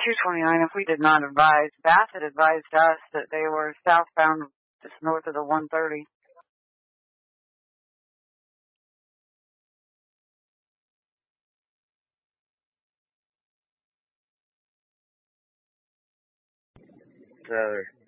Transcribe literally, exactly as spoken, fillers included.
two twenty-nine, if we did not advise, Bassett advised us that they were southbound just north of the one thirty. Tyler.